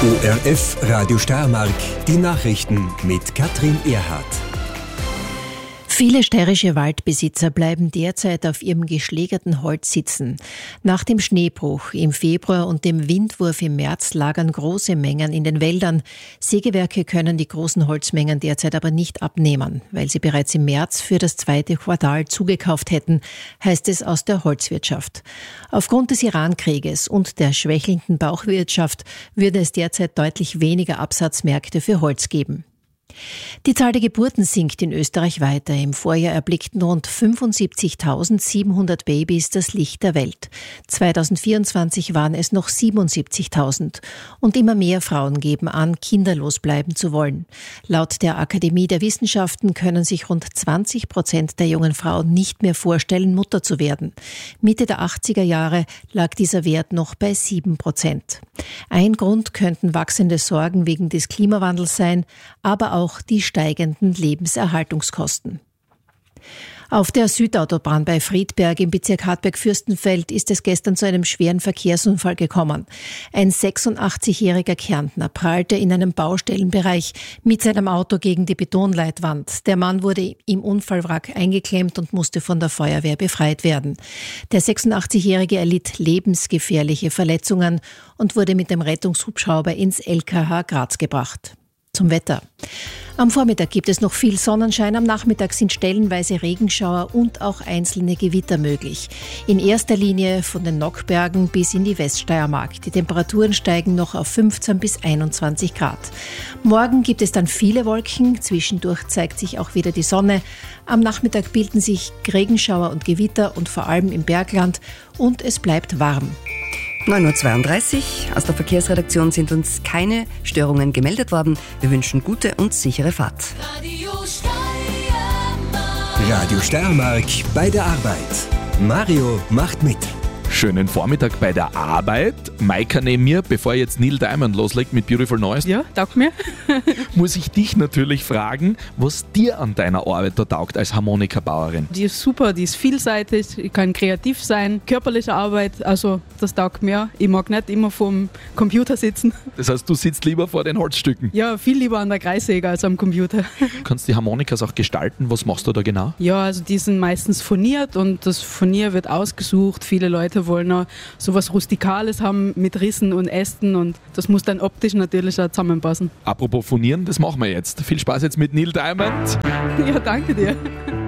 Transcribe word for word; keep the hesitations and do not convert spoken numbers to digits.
O R F Radio Steiermark, die Nachrichten mit Katrin Erhardt. Viele steirische Waldbesitzer bleiben derzeit auf ihrem geschlägerten Holz sitzen. Nach dem Schneebruch im Februar und dem Windwurf im März lagern große Mengen in den Wäldern. Sägewerke können die großen Holzmengen derzeit aber nicht abnehmen, weil sie bereits im März für das zweite Quartal zugekauft hätten, heißt es aus der Holzwirtschaft. Aufgrund des Irankrieges und der schwächelnden Bauchwirtschaft würde es derzeit deutlich weniger Absatzmärkte für Holz geben. Die Zahl der Geburten sinkt in Österreich weiter. Im Vorjahr erblickten rund fünfundsiebzigtausendsiebenhundert Babys das Licht der Welt. zweitausendvierundzwanzig waren es noch siebenundsiebzigtausend. Und immer mehr Frauen geben an, kinderlos bleiben zu wollen. Laut der Akademie der Wissenschaften können sich rund zwanzig Prozent der jungen Frauen nicht mehr vorstellen, Mutter zu werden. Mitte der achtziger Jahre lag dieser Wert noch bei sieben Prozent. Ein Grund könnten wachsende Sorgen wegen des Klimawandels sein, aber auch die steigenden Lebenserhaltungskosten. Auf der Südautobahn bei Friedberg im Bezirk Hartberg-Fürstenfeld ist es gestern zu einem schweren Verkehrsunfall gekommen. Ein sechsundachtzigjähriger Kärntner prallte in einem Baustellenbereich mit seinem Auto gegen die Betonleitwand. Der Mann wurde im Unfallwrack eingeklemmt und musste von der Feuerwehr befreit werden. Der sechsundachtzigjährige erlitt lebensgefährliche Verletzungen und wurde mit dem Rettungshubschrauber ins L K H Graz gebracht. Zum Wetter. Am Vormittag gibt es noch viel Sonnenschein, am Nachmittag sind stellenweise Regenschauer und auch einzelne Gewitter möglich. In erster Linie von den Nockbergen bis in die Weststeiermark. Die Temperaturen steigen noch auf fünfzehn bis einundzwanzig Grad. Morgen gibt es dann viele Wolken, zwischendurch zeigt sich auch wieder die Sonne. Am Nachmittag bilden sich Regenschauer und Gewitter und vor allem im Bergland und es bleibt warm. neun Uhr zweiunddreißig. Aus der Verkehrsredaktion sind uns keine Störungen gemeldet worden. Wir wünschen gute und sichere Fahrt. Radio Steiermark. Radio Steiermark bei der Arbeit. Mario macht mit. Schönen Vormittag bei der Arbeit. Maika neben mir, bevor jetzt Neil Diamond loslegt mit Beautiful Noise. Ja, taugt mir. Muss ich dich natürlich fragen, was dir an deiner Arbeit da taugt als Harmonikabauerin. Die ist super, die ist vielseitig, ich kann kreativ sein, körperliche Arbeit, also das taugt mir. Ich mag nicht immer vorm Computer sitzen. Das heißt, du sitzt lieber vor den Holzstücken? Ja, viel lieber an der Kreissäge als am Computer. Du kannst die Harmonikas auch gestalten, was machst du da genau? Ja, also die sind meistens furniert und das Furnier wird ausgesucht. Viele Leute wollen auch sowas Rustikales haben mit Rissen und Ästen und das muss dann optisch natürlich auch zusammenpassen. Apropos Furnieren, das machen wir jetzt. Viel Spaß jetzt mit Neil Diamond. Ja, danke dir.